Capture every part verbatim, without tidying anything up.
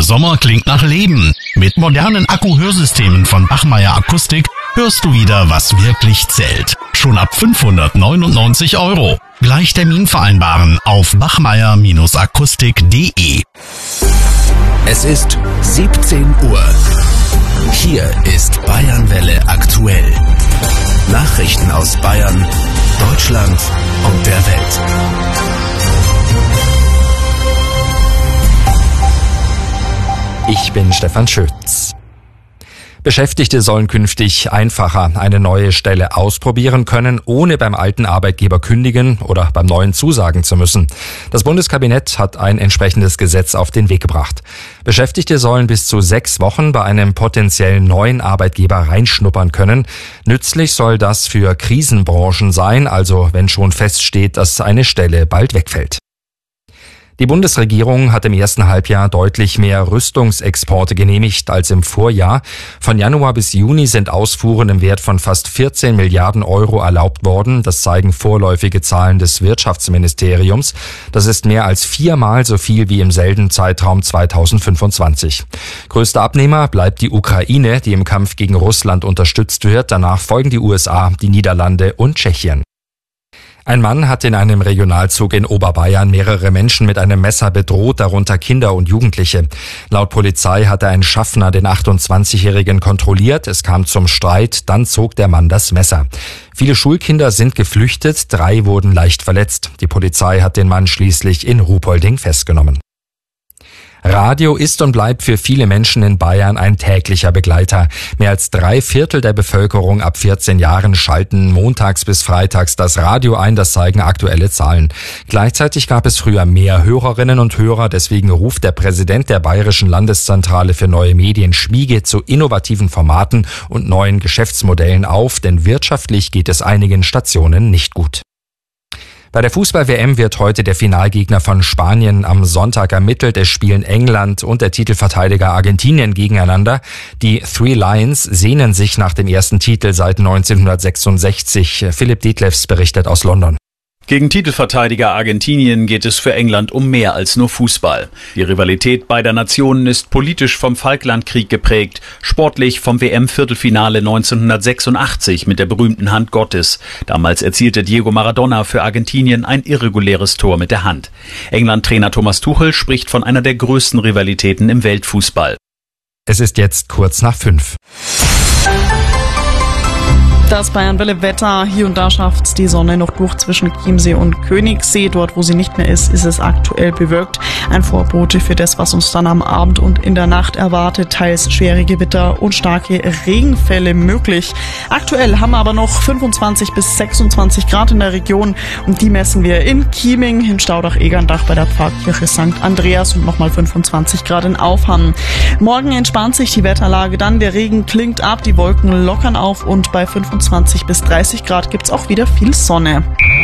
Sommer klingt nach Leben. Mit modernen Akku-Hörsystemen von Bachmeier Akustik hörst du wieder, was wirklich zählt. Schon ab fünfhundertneunundneunzig Euro. Gleich Termin vereinbaren auf bachmeier akustik punkt de. Es ist siebzehn Uhr. Hier ist Bayernwelle aktuell. Nachrichten aus Bayern, Deutschland und der Welt. Ich bin Stefan Schütz. Beschäftigte sollen künftig einfacher eine neue Stelle ausprobieren können, ohne beim alten Arbeitgeber kündigen oder beim neuen zusagen zu müssen. Das Bundeskabinett hat ein entsprechendes Gesetz auf den Weg gebracht. Beschäftigte sollen bis zu sechs Wochen bei einem potenziellen neuen Arbeitgeber reinschnuppern können. Nützlich soll das für Krisenbranchen sein, also wenn schon feststeht, dass eine Stelle bald wegfällt. Die Bundesregierung hat im ersten Halbjahr deutlich mehr Rüstungsexporte genehmigt als im Vorjahr. Von Januar bis Juni sind Ausfuhren im Wert von fast vierzehn Milliarden Euro erlaubt worden. Das zeigen vorläufige Zahlen des Wirtschaftsministeriums. Das ist mehr als viermal so viel wie im selben Zeitraum zweitausendfünfundzwanzig. Größter Abnehmer bleibt die Ukraine, die im Kampf gegen Russland unterstützt wird. Danach folgen die U S A, die Niederlande und Tschechien. Ein Mann hat in einem Regionalzug in Oberbayern mehrere Menschen mit einem Messer bedroht, darunter Kinder und Jugendliche. Laut Polizei hatte ein Schaffner den achtundzwanzigjährigen kontrolliert. Es kam zum Streit, dann zog der Mann das Messer. Viele Schulkinder sind geflüchtet, drei wurden leicht verletzt. Die Polizei hat den Mann schließlich in Ruhpolding festgenommen. Radio ist und bleibt für viele Menschen in Bayern ein täglicher Begleiter. Mehr als drei Viertel der Bevölkerung ab vierzehn Jahren schalten montags bis freitags das Radio ein, das zeigen aktuelle Zahlen. Gleichzeitig gab es früher mehr Hörerinnen und Hörer, deswegen ruft der Präsident der Bayerischen Landeszentrale für neue Medien, Schmiege, zu innovativen Formaten und neuen Geschäftsmodellen auf, denn wirtschaftlich geht es einigen Stationen nicht gut. Bei der Fußball-W M wird heute der Finalgegner von Spanien am Sonntag ermittelt. Es spielen England und der Titelverteidiger Argentinien gegeneinander. Die Three Lions sehnen sich nach dem ersten Titel seit neunzehnhundertsechsundsechzig. Philipp Detlefs berichtet aus London. Gegen Titelverteidiger Argentinien geht es für England um mehr als nur Fußball. Die Rivalität beider Nationen ist politisch vom Falklandkrieg geprägt, sportlich vom W M-Viertelfinale neunzehnhundertsechsundachtzig mit der berühmten Hand Gottes. Damals erzielte Diego Maradona für Argentinien ein irreguläres Tor mit der Hand. England-Trainer Thomas Tuchel spricht von einer der größten Rivalitäten im Weltfußball. Es ist jetzt kurz nach fünf. Das Bayernwelle-Wetter, hier und da schafft die Sonne noch durch zwischen Chiemsee und Königssee. Dort, wo sie nicht mehr ist, ist es aktuell bewölkt. Ein Vorbote für das, was uns dann am Abend und in der Nacht erwartet. Teils schwere Gewitter und starke Regenfälle möglich. Aktuell haben wir aber noch fünfundzwanzig bis sechsundzwanzig Grad in der Region. Und die messen wir in Chieming, in Staudach-Egerndach bei der Pfarrkirche Sankt Andreas und nochmal fünfundzwanzig Grad in Aufhamm. Morgen entspannt sich die Wetterlage dann. Der Regen klingt ab, die Wolken lockern auf und bei fünfundzwanzig bis dreißig Grad gibt's auch wieder viel Sonne.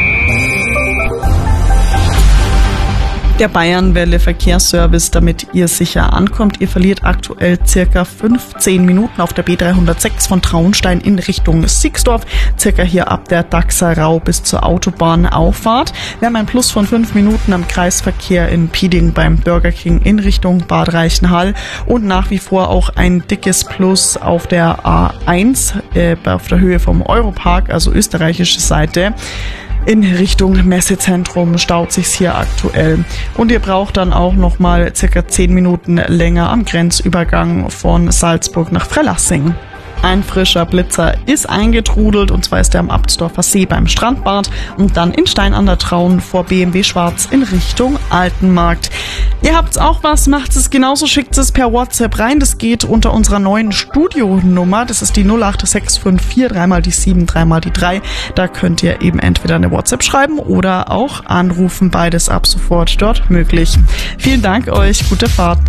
Der Bayernwelle Verkehrsservice, damit ihr sicher ankommt. Ihr verliert aktuell circa fünfzehn Minuten auf der B dreihundertsechs von Traunstein in Richtung Sixdorf, circa hier ab der Dachser-Rau bis zur Autobahnauffahrt. Wir haben ein Plus von fünf Minuten am Kreisverkehr in Pieding beim Burger King in Richtung Bad Reichenhall und nach wie vor auch ein dickes Plus auf der A eins äh, auf der Höhe vom Europark, also österreichische Seite. In Richtung Messezentrum staut sich's hier aktuell. Und ihr braucht dann auch nochmal circa zehn Minuten länger am Grenzübergang von Salzburg nach Freilassing. Ein frischer Blitzer ist eingetrudelt und zwar ist er am Abtsdorfer See beim Strandbad und dann in Stein an der Traun vor B M W Schwarz in Richtung Altenmarkt. Ihr habt's auch was, macht es genauso, schickt es per WhatsApp rein. Das geht unter unserer neuen Studionummer. Das ist die null acht sechs fünf vier, dreimal die sieben, dreimal die drei. Da könnt ihr eben entweder eine WhatsApp schreiben oder auch anrufen. Beides ab sofort dort möglich. Vielen Dank euch, gute Fahrt.